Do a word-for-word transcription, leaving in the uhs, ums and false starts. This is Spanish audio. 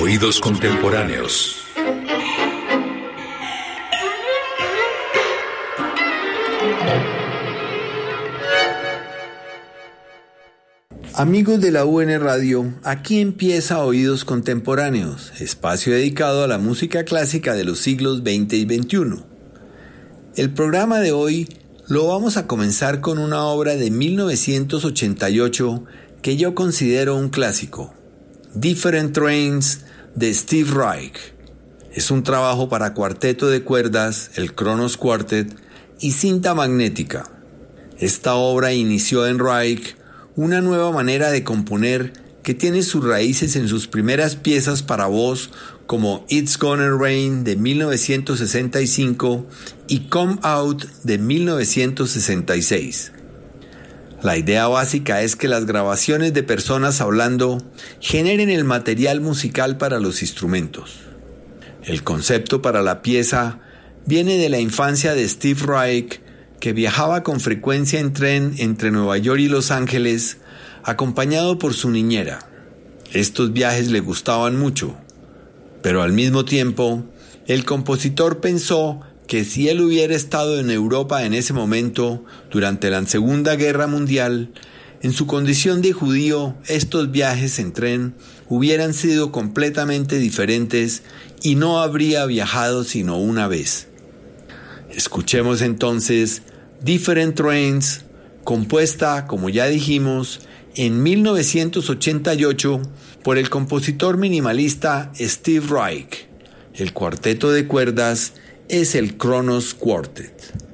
Oídos contemporáneos. Amigos de la U N Radio, aquí empieza Oídos Contemporáneos, espacio dedicado a la música clásica de los siglos veinte y veintiuno. El programa de hoy lo vamos a comenzar con una obra de mil novecientos ochenta y ocho que yo considero un clásico, Different Trains de Steve Reich. Es un trabajo para cuarteto de cuerdas, el Kronos Quartet, y cinta magnética. Esta obra inició en Reich una nueva manera de componer que tiene sus raíces en sus primeras piezas para voz como It's Gonna Rain de mil novecientos sesenta y cinco y Come Out de mil novecientos sesenta y seis. La idea básica es que las grabaciones de personas hablando generen el material musical para los instrumentos. El concepto para la pieza viene de la infancia de Steve Reich, que viajaba con frecuencia en tren entre Nueva York y Los Ángeles, acompañado por su niñera. Estos viajes le gustaban mucho, pero al mismo tiempo, el compositor pensó que si él hubiera estado en Europa en ese momento, durante la Segunda Guerra Mundial, en su condición de judío, estos viajes en tren hubieran sido completamente diferentes y no habría viajado sino una vez. Escuchemos entonces Different Trains, compuesta, como ya dijimos, en mil novecientos ochenta y ocho por el compositor minimalista Steve Reich. El cuarteto de cuerdas es el Kronos Quartet.